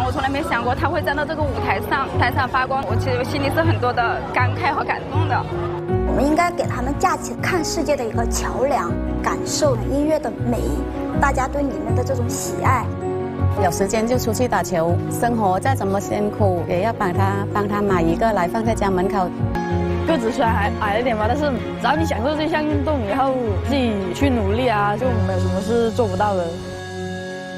我从来没想过他会站到这个舞台上发光。我其实心里是很多的感慨和感动的。 我们应该给他们架起看世界的一个桥梁，感受音乐的美，大家对你们的这种喜爱。 有时间就出去打球，生活再怎么辛苦，也要帮他买一个来放在家门口。 个子虽然还矮了点吧，但是只要你享受这项运动，然后自己去努力啊，就没有什么是做不到的。